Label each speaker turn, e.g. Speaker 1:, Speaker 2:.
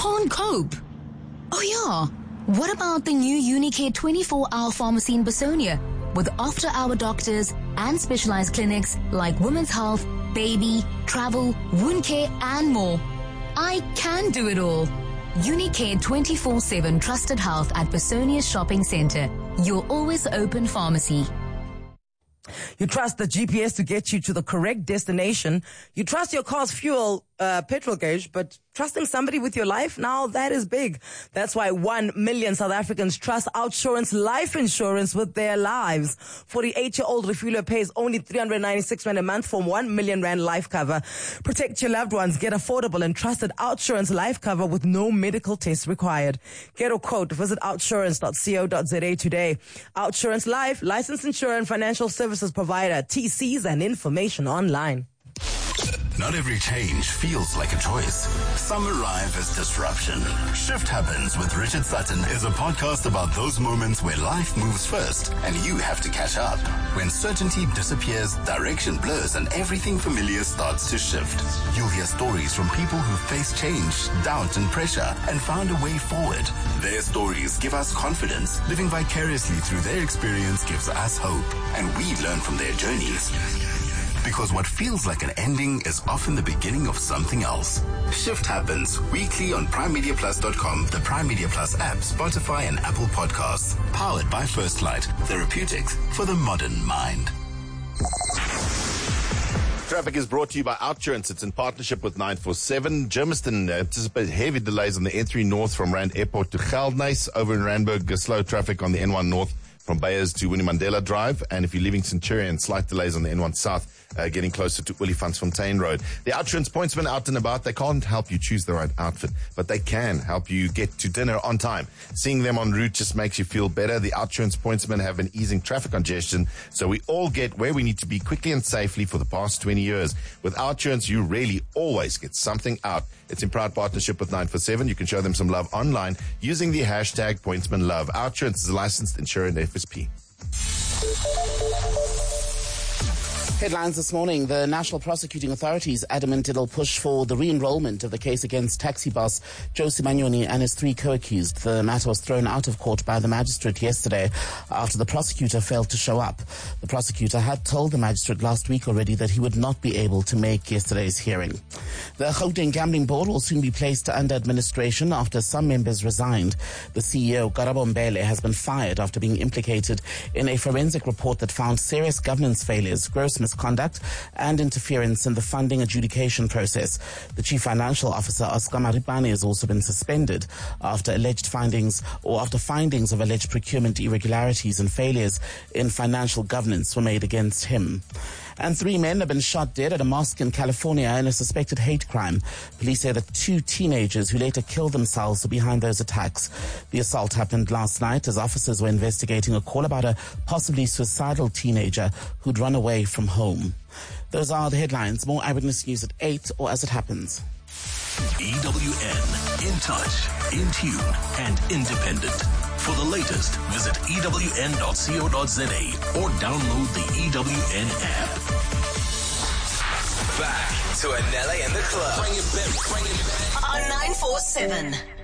Speaker 1: can't cope. Oh yeah, what about the new Unicare 24-hour pharmacy in Besonia with after-hour doctors and specialized clinics like women's health, baby, travel, wound care and more. I can do it all. Unicare 24/7 trusted health at Besonia Shopping Centre, your always open pharmacy.
Speaker 2: You trust the GPS to get you to the correct destination. You trust your car's fuel petrol gauge, but trusting somebody with your life, now that is big. That's why 1 million South Africans trust OUTsurance life insurance with their lives. 48-year-old refueler pays only 396 Rand a month for 1 million Rand life cover. Protect your loved ones. Get affordable and trusted OUTsurance life cover with no medical tests required. Get a quote. Visit outsurance.co.za today. OUTsurance Life, licensed insurer and financial services provider. TCs and information online.
Speaker 3: Not every change feels like a choice. Some arrive as disruption. Shift Happens with Richard Sutton is a podcast about those moments where life moves first and you have to catch up. When certainty disappears, direction blurs, and everything familiar starts to shift. You'll hear stories from people who faced change, doubt, and pressure and found a way forward. Their stories give us confidence. Living vicariously through their experience gives us hope, and we learn from their journeys. Because what feels like an ending is often the beginning of something else. Shift Happens weekly on PrimeMediaPlus.com, the Prime Media Plus app, Spotify, and Apple Podcasts. Powered by First Light, therapeutics for the modern mind.
Speaker 4: Traffic is brought to you by OUTsurance. It's in partnership with 947. Germiston anticipates heavy delays on the N3 North from Rand Airport to Geldnys. Over in Randburg, slow traffic on the N1 North from Bayers to Winnie Mandela Drive. And if you're leaving Centurion, slight delays on the N1 South, getting closer to Olifantsfontein Road. The OUTsurance pointsmen out and about. They can't help you choose the right outfit, but they can help you get to dinner on time. Seeing them en route just makes you feel better. The OUTsurance pointsmen have been easing traffic congestion, so we all get where we need to be quickly and safely for the past 20 years. With OUTsurance, you really always get something out. It's in proud partnership with 947. You can show them some love online using the hashtag pointsmanlove. OUTsurance is a licensed insurer and FSP.
Speaker 5: Headlines this morning. The National Prosecuting Authorities adamant it'll push for the re-enrollment of the case against taxi boss Josie Manyoni and his 3 co-accused. The matter was thrown out of court by the magistrate yesterday after the prosecutor failed to show up. The prosecutor had told the magistrate last week already that he would not be able to make yesterday's hearing. The Gauteng Gambling Board will soon be placed under administration after some members resigned. The CEO, Karabo Mbele, has been fired after being implicated in a forensic report that found serious governance failures, gross misconduct and interference in the funding adjudication process. The Chief Financial Officer, Oscar Maripane, has also been suspended after findings of alleged procurement irregularities and failures in financial governance were made against him. And 3 men have been shot dead at a mosque in California in a suspected hate crime. Police say that 2 teenagers who later killed themselves were behind those attacks. The assault happened last night as officers were investigating a call about a possibly suicidal teenager who'd run away from home. Those are the headlines. More Eyewitness News at 8 or as it happens.
Speaker 3: EWN, in touch, in tune, and independent. For the latest, visit ewn.co.za or download the EWN app.
Speaker 6: Back to Anele and the Club. Bring it back. On 947.